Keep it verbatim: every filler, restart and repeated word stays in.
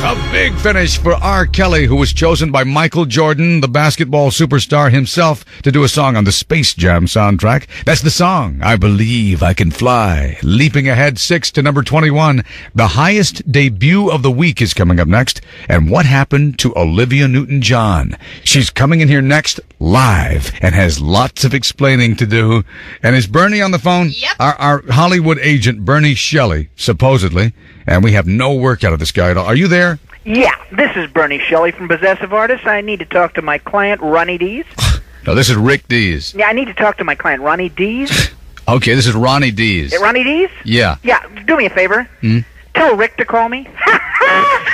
A big finish for R. Kelly, who was chosen by Michael Jordan, the basketball superstar himself, to do a song on the Space Jam soundtrack. That's the song, I Believe I Can Fly. Leaping ahead six to number twenty-one. The highest debut of the week is coming up next. And what happened to Olivia Newton-John? She's coming in here next live and has lots of explaining to do. And is Bernie on the phone? Yep. Our, our Hollywood agent, Bernie Shelley, supposedly. And we have no work out of this guy at all. Are you there? Yeah, this is Bernie Shelley from Possessive Artists. I need to talk to my client, Ronnie Dees. No, this is Rick Dees. Yeah, I need to talk to my client, Ronnie Dees. Okay, this is Ronnie Dees. Hey, Ronnie Dees? Yeah. Yeah, do me a favor. Hmm? Tell Rick to call me.